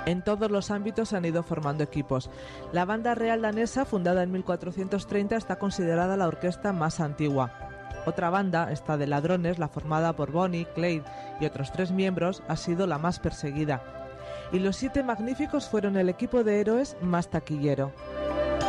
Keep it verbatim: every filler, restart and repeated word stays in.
En todos los ámbitos se han ido formando equipos. La Banda Real Danesa, fundada en mil cuatrocientos treinta, está considerada la orquesta más antigua. Otra banda, esta de ladrones, la formada por Bonnie, Clyde y otros tres miembros, ha sido la más perseguida. Y Los Siete Magníficos fueron el equipo de héroes más taquillero.